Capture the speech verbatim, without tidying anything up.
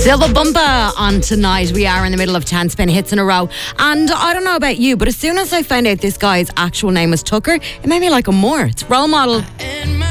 Silva Bumba on tonight. We are in the middle of ten spin hits in a row. And I don't know about you, but as soon as I found out this guy's actual name was Tucker, it made me like him more. It's Role Model.